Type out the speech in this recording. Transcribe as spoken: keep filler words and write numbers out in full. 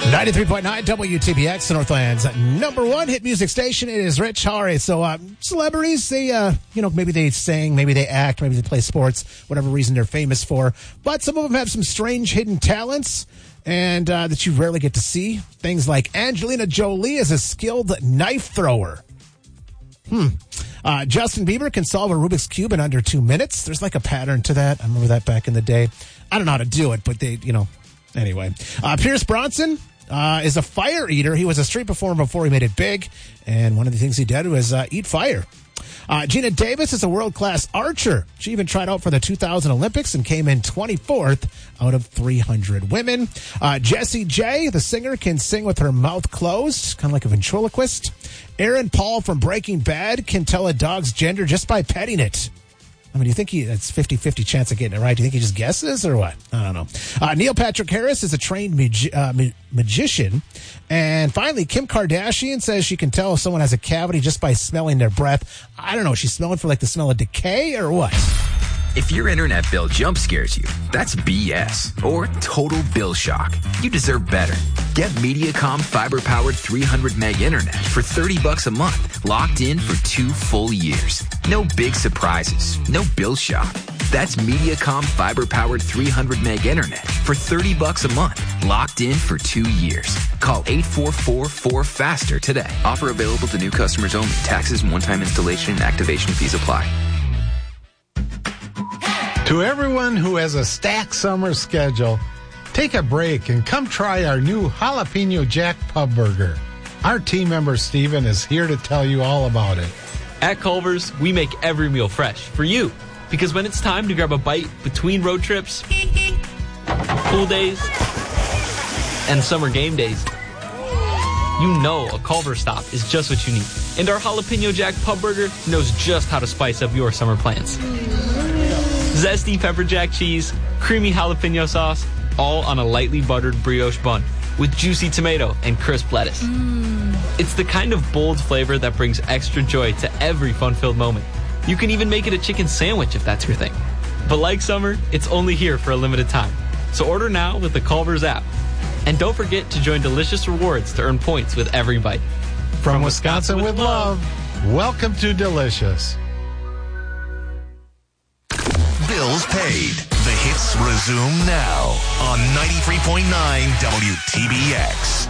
ninety-three point nine W T B X, Northland's number one hit music station. It is Rich Hari. So uh, celebrities, they, uh, you know, maybe they sing, maybe they act, maybe they play sports, whatever reason they're famous for. But some of them have some strange hidden talents and uh, that you rarely get to see. Things like Angelina Jolie is a skilled knife thrower. Hmm. Uh, Justin Bieber can solve a Rubik's Cube in under two minutes. There's like a pattern to that. I remember that back in the day. I don't know how to do it, but they, you know, anyway. Uh, Pierce Bronson uh, is a fire eater. He was a street performer before he made it big. And one of the things he did was uh, eat fire. Uh, Gina Davis is a world-class archer. She even tried out for the two thousand Olympics and came in twenty-fourth out of three hundred women. Uh, Jessie J, the singer, can sing with her mouth closed, kind of like a ventriloquist. Aaron Paul from Breaking Bad can tell a dog's gender just by petting it. I mean, do you think he, it's fifty-fifty chance of getting it right? Do you think he just guesses or what? I don't know. Uh, Neil Patrick Harris is a trained magi- uh, ma- magician. And finally, Kim Kardashian says she can tell if someone has a cavity just by smelling their breath. I don't know. She's smelling for like the smell of decay or what? If your internet bill jump scares you, that's B S or total bill shock. You deserve better. Get Mediacom fiber-powered three hundred meg internet for thirty bucks a month, locked in for two full years. No big surprises, no bill shock. That's Mediacom fiber-powered three hundred meg internet for thirty bucks a month, locked in for two years. Call eight four four four faster today. Offer available to new customers only. Taxes and one-time installation and activation fees apply. To everyone who has a stacked summer schedule, take a break and come try our new Jalapeno Jack Pub Burger. Our team member Steven is here to tell you all about it. At Culver's, we make every meal fresh for you. Because when it's time to grab a bite between road trips, pool days, and summer game days, you know a Culver's stop is just what you need. And our Jalapeno Jack Pub Burger knows just how to spice up your summer plans. Zesty pepper jack cheese, creamy jalapeno sauce, all on a lightly buttered brioche bun with juicy tomato and crisp lettuce. Mm. It's the kind of bold flavor that brings extra joy to every fun-filled moment. You can even make it a chicken sandwich if that's your thing. But like summer, it's only here for a limited time. So order now with the Culver's app. And don't forget to join Delicious Rewards to earn points with every bite. From, From Wisconsin, Wisconsin with love, love, welcome to Delicious. Bills paid. The hits resume now on ninety-three point nine W T B X.